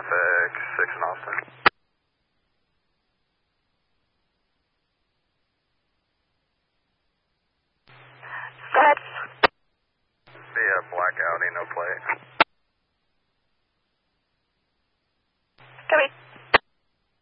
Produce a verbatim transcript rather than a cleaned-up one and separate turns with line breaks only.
traffic, six in Austin.
Set.
Yeah, black Audi, no plate.
Copy.